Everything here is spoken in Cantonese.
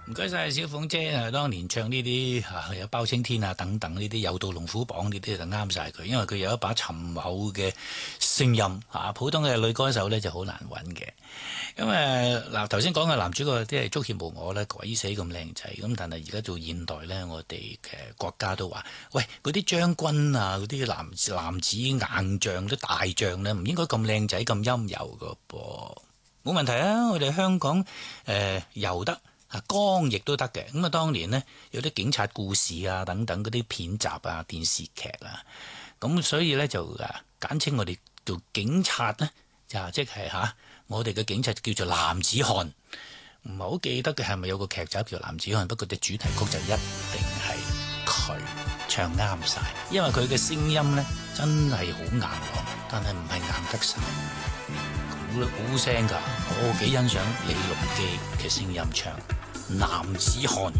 唔該晒小鳳姐啊！當年唱呢啲有包青天啊等等呢啲有到龍虎榜呢啲就啱晒佢，因為佢有一把沉厚嘅聲音普通嘅女歌手呢就好難揾嘅。咁嗱頭先講嘅男主角啲係足協無我呢，鬼死咁靚仔咁，但係而家做現代呢，我哋嘅國家都話，喂，嗰啲將軍啊，嗰啲男子硬將啲大將呢，唔應該咁靚仔咁陰柔㗎噃。冇問題啊！我哋香港游得江亦都得嘅。咁當年呢，有啲警察故事啊等等嗰啲片集啊電視劇啊，咁所以呢，就簡稱我哋做警察呢，就即係我哋嘅警察叫做男子漢。唔係好記得嘅係咪有個劇集叫男子漢，不過隻主題曲就一定係佢唱啱晒，因為佢嘅聲音呢，真係好硬朗，但係唔係硬得晒。好聲㗎，我幾欣賞李龍基嘅聲音唱男子漢。